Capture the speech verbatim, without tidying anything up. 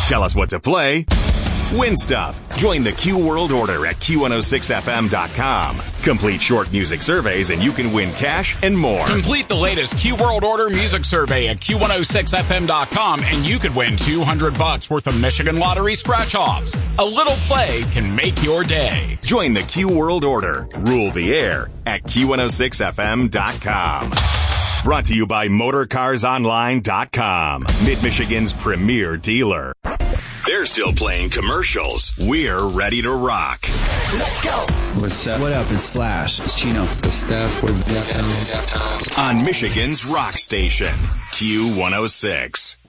Tell us what to play. Win stuff. Join the Q World Order at Q one oh six F M dot com. Complete short music surveys and you can win cash and more. Complete the latest Q World Order music survey at Q one oh six F M dot com and you could win two hundred bucks worth of Michigan Lottery scratch-offs. A little play can make your day. Join the Q World Order. Rule the air at Q one oh six F M dot com. Brought to you by Motor Cars Online dot com, Mid-Michigan's premier dealer. They're still playing commercials. We're ready to rock. Let's go. What's up? What up? It's Slash. It's Chino. The staff with Deftones. On Michigan's rock station, Q one oh six.